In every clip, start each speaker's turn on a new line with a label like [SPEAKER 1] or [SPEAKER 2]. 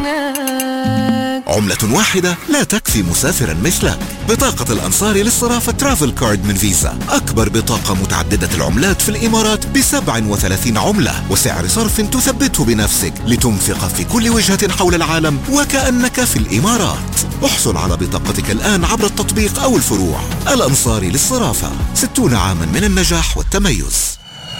[SPEAKER 1] عملة واحدة لا تكفي مسافرا مثلك. بطاقة الأنصاري للصرافة ترافل كارد من فيزا، أكبر بطاقة متعددة العملات في الإمارات ب37 عملة، وسعر صرف تثبته بنفسك لتنفق في كل وجهة حول العالم وكأنك في الإمارات. احصل على بطاقتك الآن عبر التطبيق أو الفروع. الأنصاري للصرافة، 60 عاما من النجاح والتميز.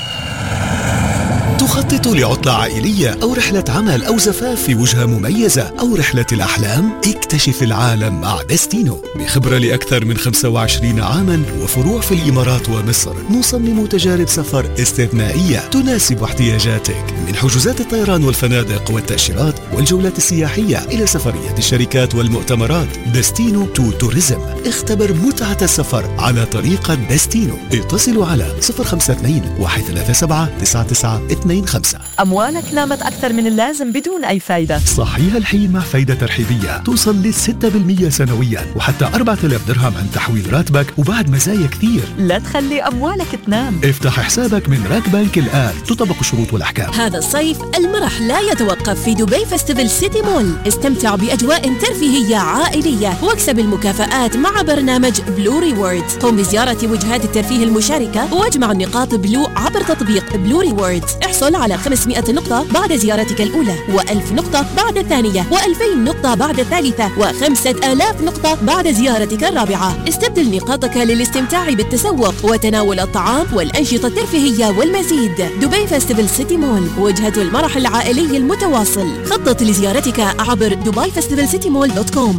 [SPEAKER 2] تخطط لعطلة عائلية أو رحلة عمل أو زفاف في وجهة مميزة أو رحلة الأحلام؟ اكتشف العالم مع ديستينو. بخبرة لأكثر من 25 عاما وفروع في الإمارات ومصر، نصمم تجارب سفر استثنائية تناسب احتياجاتك، من حجوزات الطيران والفنادق والتأشيرات والجولات السياحية إلى سفريات الشركات والمؤتمرات. ديستينو تو توريزم. اختبر متعة السفر على طريقة ديستينو. اتصلوا على 052-137-9925.
[SPEAKER 3] أموالك نامت أكثر من اللازم بدون أي فايدة.
[SPEAKER 2] صحيح الحين مع فايدة ترحيبية توصل ل6% سنويا، وحتى 4000 درهم عن تحويل راتبك، وبعد مزايا كثير.
[SPEAKER 3] لا تخلي أموالك تنام.
[SPEAKER 2] افتح حسابك من راك بانك الآن، تطبق الشروط والأحكام.
[SPEAKER 4] هذا الصيف المرح لا يتوقف في دبي فيستيفال سيتي مول. استمتع بأجواء ترفيهية عائلية واكسب المكافآت مع برنامج بلو ريوردز. قم بزيارة وجهات الترفيه المشاركة واجمع النقاط بلو عبر تطبيق بلو ريوردز. احصل على 500 نقطة بعد زيارتك الأولى، و1000 نقطة بعد الثانية، و2000 نقطة بعد الثالثة، و5000 نقطة بعد زيارتك الرابعة. استبدل نقاطك للاستمتاع بالتسوق وتناول الطعام والأنشطة الترفيهية والمزيد. دبي فيستيفال سيتي مول، وجهة المرح العائلي المتواصل. خطط لزيارتك عبر dubaifestivalcitymall.com.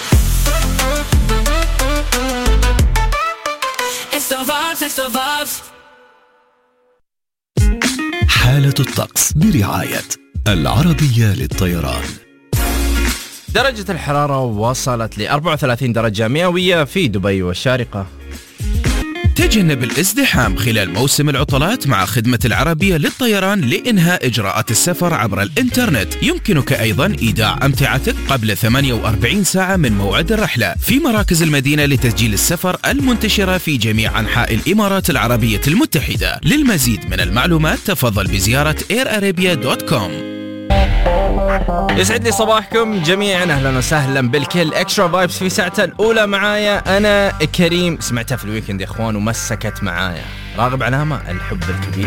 [SPEAKER 2] حالة الطقس برعاية العربية للطيران.
[SPEAKER 5] درجة الحرارة وصلت ل 34 درجة مئوية في دبي والشارقة.
[SPEAKER 6] تجنب الازدحام خلال موسم العطلات مع خدمة العربية للطيران لإنهاء إجراءات السفر عبر الإنترنت. يمكنك أيضا إيداع أمتعتك قبل 48 ساعة من موعد الرحلة في مراكز المدينة لتسجيل السفر المنتشرة في جميع أنحاء الإمارات العربية المتحدة. للمزيد من المعلومات تفضل بزيارة airarabia.com.
[SPEAKER 5] يسعد لي صباحكم جميعا، اهلا وسهلا بالكل. اكسترا فايبس في ساعته الاولى معايا انا كريم. سمعتها في الويكند يا اخوان ومسكت معايا. راغب علامة الحب الكبير.